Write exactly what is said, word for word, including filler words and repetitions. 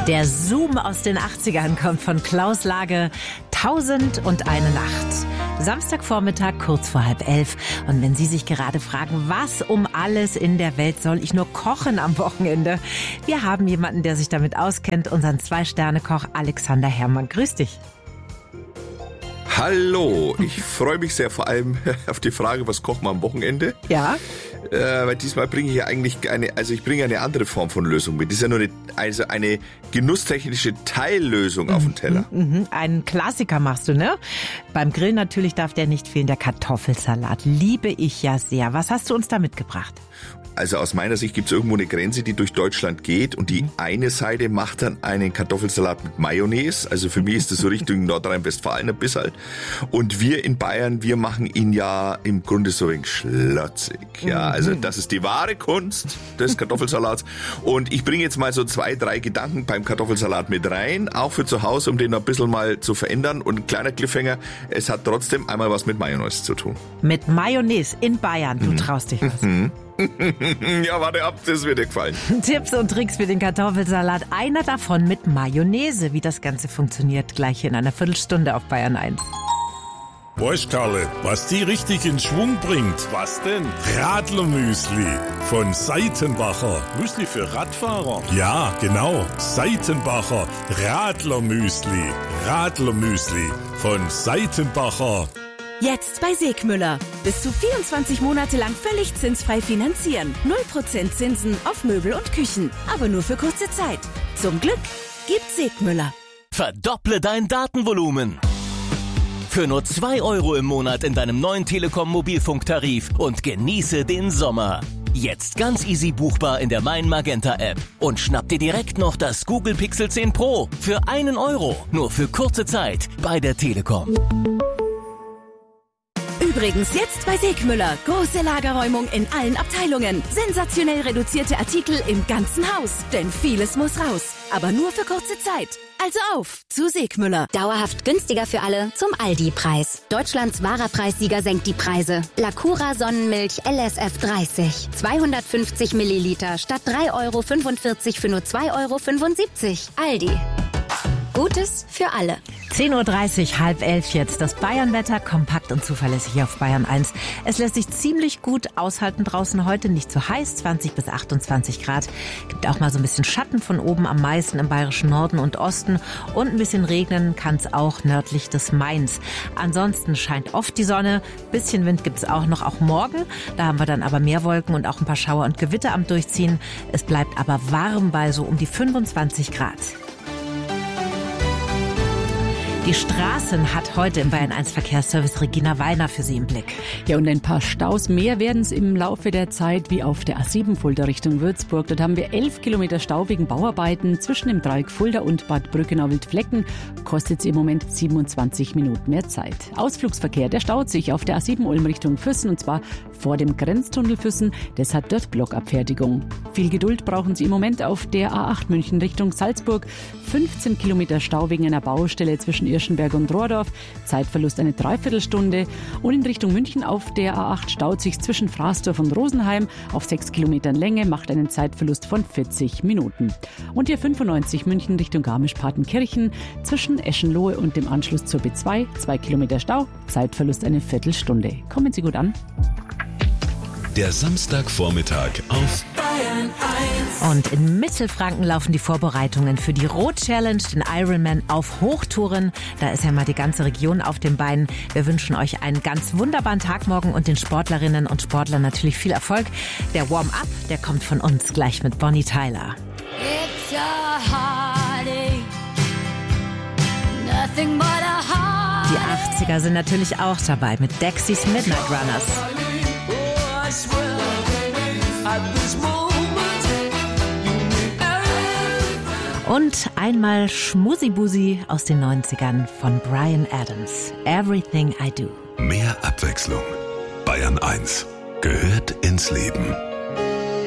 Der Zoom aus den achtzigern kommt von Klaus Lage. Tausend und eine Nacht. Samstagvormittag, kurz vor halb elf. Und wenn Sie sich gerade fragen, was um alles in der Welt soll ich nur kochen am Wochenende? Wir haben jemanden, der sich damit auskennt, unseren Zwei-Sterne-Koch Alexander Herrmann. Grüß dich. Hallo, ich freue mich sehr vor allem auf die Frage, was kochen wir am Wochenende? Ja. Äh, weil diesmal bringe ich ja eigentlich eine, also ich bringe eine andere Form von Lösung mit. Das ist ja nur eine, also eine genusstechnische Teillösung mhm, auf den Teller. Mhm, einen Klassiker machst du, ne? Beim Grill natürlich darf der nicht fehlen, der Kartoffelsalat. Liebe ich ja sehr. Was hast du uns da mitgebracht? Also aus meiner Sicht gibt es irgendwo eine Grenze, die durch Deutschland geht und die eine Seite macht dann einen Kartoffelsalat mit Mayonnaise. Also für mich ist das so Richtung Nordrhein-Westfalen ein bisschen. Und wir in Bayern, wir machen ihn ja im Grunde so ein wenig schlotzig. Ja, also das ist die wahre Kunst des Kartoffelsalats. Und ich bringe jetzt mal so zwei, drei Gedanken beim Kartoffelsalat mit rein, auch für zu Hause, um den noch ein bisschen mal zu verändern. Und ein kleiner Cliffhanger, es hat trotzdem einmal was mit Mayonnaise zu tun. Mit Mayonnaise in Bayern, du traust dich was. Ja, warte ab, das wird dir gefallen. Tipps und Tricks für den Kartoffelsalat. Einer davon mit Mayonnaise. Wie das Ganze funktioniert, gleich in einer Viertelstunde auf Bayern eins. Weißt Karle, was die richtig in Schwung bringt? Was denn? Radlermüsli von Seitenbacher. Müsli für Radfahrer? Ja, genau. Seitenbacher Radlermüsli. Radlermüsli von Seitenbacher. Jetzt bei Segmüller. Bis zu vierundzwanzig Monate lang völlig zinsfrei finanzieren. null Prozent Zinsen auf Möbel und Küchen. Aber nur für kurze Zeit. Zum Glück gibt Segmüller. Verdopple dein Datenvolumen. Für nur zwei Euro im Monat in deinem neuen Telekom-Mobilfunktarif und genieße den Sommer. Jetzt ganz easy buchbar in der Mein Magenta App. Und schnapp dir direkt noch das Google Pixel zehn Pro für einen Euro. Nur für kurze Zeit bei der Telekom. Übrigens jetzt bei Segmüller. Große Lagerräumung in allen Abteilungen. Sensationell reduzierte Artikel im ganzen Haus. Denn vieles muss raus. Aber nur für kurze Zeit. Also auf zu Segmüller. Dauerhaft günstiger für alle zum Aldi-Preis. Deutschlands wahrer Preissieger senkt die Preise. Lacura Sonnenmilch L S F dreißig. zweihundertfünfzig Milliliter statt drei Euro fünfundvierzig für nur zwei Euro fünfundsiebzig. Aldi. Gutes für alle. zehn Uhr dreißig, halb elf jetzt. Das Bayernwetter kompakt und zuverlässig auf Bayern eins. Es lässt sich ziemlich gut aushalten draußen heute. Nicht zu heiß, zwanzig bis achtundzwanzig Grad. Gibt auch mal so ein bisschen Schatten von oben am meisten im bayerischen Norden und Osten. Und ein bisschen regnen kann es auch nördlich des Mains. Ansonsten scheint oft die Sonne. Bisschen Wind gibt es auch noch, auch morgen. Da haben wir dann aber mehr Wolken und auch ein paar Schauer und Gewitter am Durchziehen. Es bleibt aber warm bei so um die fünfundzwanzig Grad. Die Straßen hat heute im Bayern eins Verkehrsservice Regina Weiner für Sie im Blick. Ja, und ein paar Staus mehr werden es im Laufe der Zeit wie auf der A sieben Fulda Richtung Würzburg. Dort haben wir elf Kilometer Stau wegen Bauarbeiten zwischen dem Dreieck Fulda und Bad Brückenau-Wildflecken. Kostet es im Moment siebenundzwanzig Minuten mehr Zeit. Ausflugsverkehr, der staut sich auf der A sieben Ulm Richtung Füssen und zwar vor dem Grenztunnel Füssen. Deshalb dort Blockabfertigung. Viel Geduld brauchen Sie im Moment auf der A acht München Richtung Salzburg. fünfzehn Kilometer Stau wegen einer Baustelle zwischen Irschenberg und Rohrdorf. Zeitverlust eine Dreiviertelstunde. Und in Richtung München auf der A acht staut sich zwischen Fraßdorf und Rosenheim auf sechs Kilometern Länge, macht einen Zeitverlust von vierzig Minuten. Und die A fünfundneunzig München Richtung Garmisch-Partenkirchen zwischen Eschenlohe und dem Anschluss zur B zwei, zwei Kilometer Stau, Zeitverlust eine Viertelstunde. Kommen Sie gut an. Der Samstagvormittag auf Bayern eins. Und in Mittelfranken laufen die Vorbereitungen für die Rot-Challenge, den Ironman auf Hochtouren. Da ist ja mal die ganze Region auf den Beinen. Wir wünschen euch einen ganz wunderbaren Tag morgen und den Sportlerinnen und Sportlern natürlich viel Erfolg. Der Warm-up, der kommt von uns gleich mit Bonnie Tyler. It's a heartache, nothing but a heartache. Die achtziger sind natürlich auch dabei mit Dexys Midnight Runners. Und einmal Schmusi-Busi aus den neunzigern von Bryan Adams. Everything I Do. Mehr Abwechslung. Bayern eins gehört ins Leben.